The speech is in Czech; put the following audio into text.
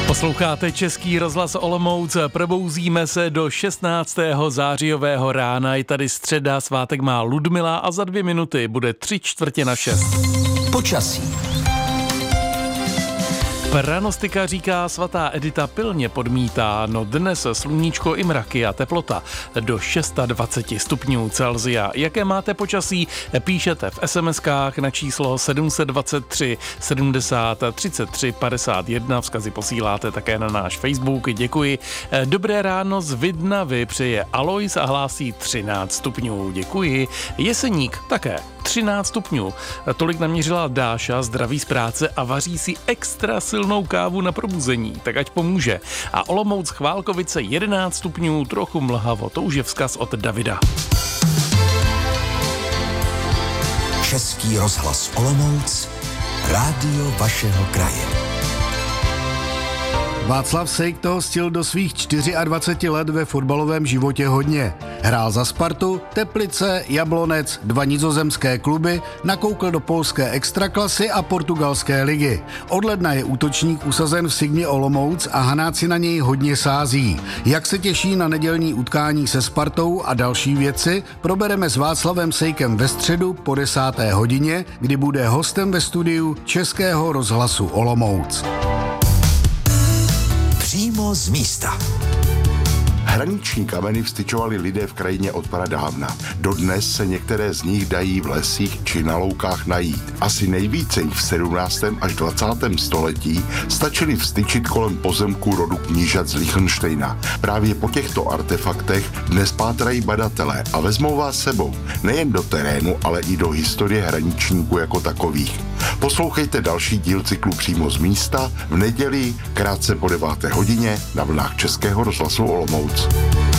Posloucháte Český rozhlas Olomouc, probouzíme se do 16. zářijového rána, je tady středa, svátek má Ludmila a za 2 minuty bude 5:45. Počasí. Pranostika říká svatá Edita pilně podmítá, no dnes sluníčko i mraky a teplota do 26 stupňů Celsia. Jaké máte počasí, píšete v SMS-kách na číslo 723 70 33 51, vzkazy posíláte také na náš Facebook, děkuji. Dobré ráno z Vidnavy přeje Alois a hlásí 13 stupňů, děkuji. Jeseník také 13 stupňů, tolik naměřila Dáša, zdraví z práce a vaří si extra silnou kávu na probuzení, tak ať pomůže. A Olomouc Chválkovice 11 stupňů, trochu mlhavo, to už je vzkaz od Davida. Český rozhlas Olomouc, rádio vašeho kraje. Václav Sejk toho stihl do svých 24 let ve fotbalovém životě hodně. Hrál za Spartu, Teplice, Jablonec, 2 nizozemské kluby, nakoukl do polské extraklasy a portugalské ligy. Od ledna je útočník usazen v Sigmě Olomouc a Hanáci na něj hodně sází. Jak se těší na nedělní utkání se Spartou a další věci, probereme s Václavem Sejkem ve středu po 10. hodině, kdy bude hostem ve studiu Českého rozhlasu Olomouc. Přímo z místa. Hraniční kameny vstyčovali lidé v krajině od pradávna. Dodnes se některé z nich dají v lesích či na loukách najít. Asi nejvíce jich v 17. až 20. století stačili vstyčit kolem pozemků rodu knížat z Liechtensteina. Právě po těchto artefaktech dnes pátrají badatelé a vezmou vás sebou nejen do terénu, ale i do historie hraničníků jako takových. Poslouchejte další díl cyklu Přímo z místa v neděli krátce po 9. hodině na vlnách Českého rozhlasu Olomouc.